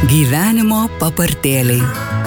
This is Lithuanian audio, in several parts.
Gyvenimo papartėliai.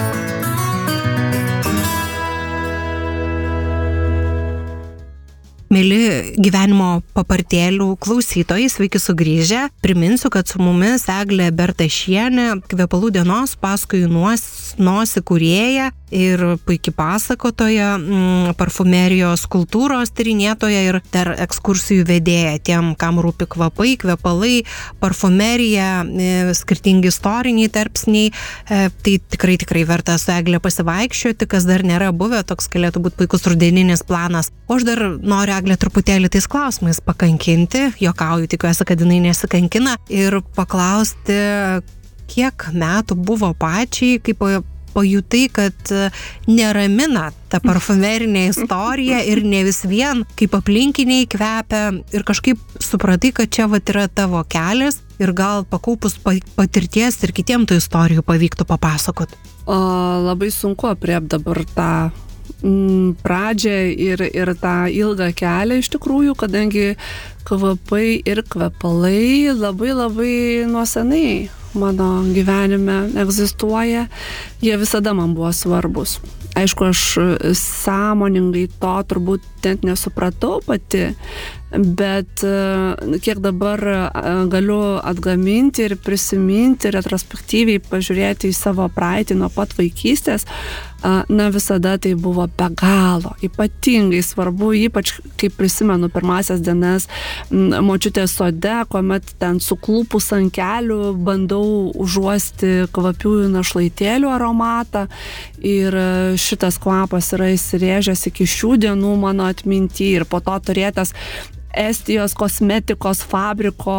Mėly gyvenimo papartėlių klausytojai, sveiki sugrįžę. Priminsiu, kad su mumis Eglė Bertašienė, Kvepalų dienos paskui nosį kūrėja ir puikiai pasakotoja, parfumerijos kultūros tyrinėtoja ir dar ekskursijų vedėja tiem, kam rūpi kvapai, kvepalai, parfumerija, skirtingi istoriniai tarpsniai. Tai tikrai verta su Eglė pasivaikščioti, kas dar nėra buvę, toks galėtų būti puikus rudeninis planas. O aš dar noriu Eglę truputėlį tais klausimais pakankinti, juokauju, tikiuosi, kad jinai nesikankina, ir paklausti, kiek metų buvo pačiai, kaip pajutai, kad neramina ta parfumerinė istorija ir ne vis vien, kaip aplinkiniai kvepia, ir kažkaip supratai, kad čia yra tavo kelias ir gal pakaupus patirties ir kitiem tų istorijų pavyktų papasakot. Labai sunku aprėpti dabar tą pradžią ir tą ilgą kelią iš tikrųjų, kadangi kvapai ir kvepalai labai nuo senai mano gyvenime egzistuoja, jie visada man buvo svarbus. Aišku, aš sąmoningai to turbūt net nesupratau pati, bet kiek dabar galiu atgaminti ir prisiminti, retrospektyviai pažiūrėti į savo praeitį nuo pat vaikystės, visada tai buvo be galo ypatingai svarbu, ypač kai prisimenu pirmasias dienas močiutės sode, kuomet ten suklupus ant kelių bandau užuosti kvapiųjų našlaitėlių aromatą, ir šitas kvapas yra įsirėžęs iki šių dienų mano atminty, ir po to turėtas Estijos kosmetikos fabriko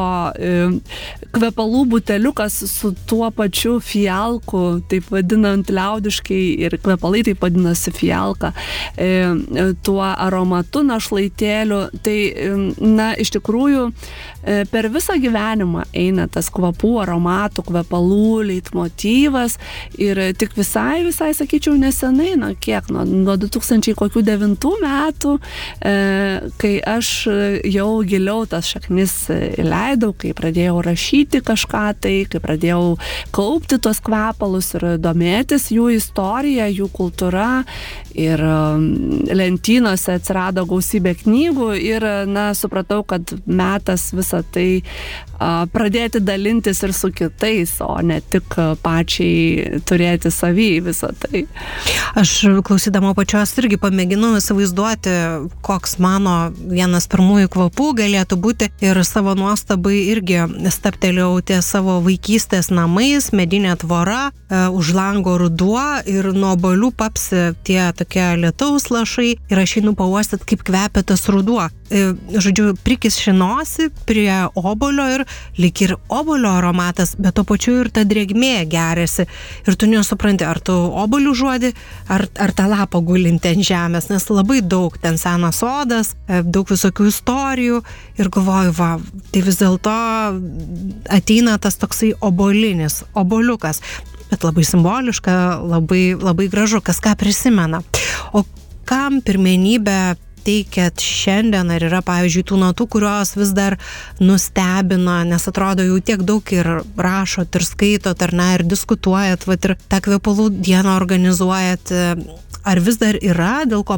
kvepalų buteliukas su tuo pačiu fialku, taip vadinant liaudiškai, ir kvepalai taip vadinasi fialka, tuo aromatu našlaitėlių. Tai, iš tikrųjų, per visą gyvenimą eina tas kvapų, aromatų, kvepalų leitmotyvas, ir tik visai, sakyčiau, nesenai, nuo 2009 metų, kai aš jau giliau tas šaknis įleidau, kai pradėjau rašyti kažką, kai pradėjau kaupti tuos kvepalus ir domėtis jų istorija, jų kultūra, ir lentynose atsirado gausybė knygų, ir supratau, kad metas visą tai pradėti dalintis ir su kitais, o ne tik pačiai turėti savy visą tai. Aš klausydama pačios irgi pamėginau įsivaizduoti, koks mano vienas pirmųjų kvapų galėtų būti, ir savo nuostabai irgi stabtelėjau ties savo vaikystės namais, medinė tvora, už lango ruduo, ir nuo obolių papsi tie tokie lietaus lašai, ir aš einu pauostyt, kaip kvepia tas ruduo. Žodžiu, prikiši nosį prie obolio, ir lyg ir obolio aromatas, bet to pačiu ir ta drėgmė geriasi, ir tu nesupranti, ar tu obolių žuodi, ar tą lapą gulinti ant žemės, nes labai daug ten senas sodas, daug visokių istorijų, ir galvoju, tai vis dėlto ateina tas toksai oboliukas, bet labai simboliška, labai gražu, kas ką prisimena. O kam pirmenybę teikiat šiandien, ar yra, pavyzdžiui, tų natų, kurios vis dar nustebina, nes atrodo jau tiek daug ir rašot, ir skaitot, ir diskutuojat, ir tą kvepalų dieną organizuojat, ar vis dar yra dėl ko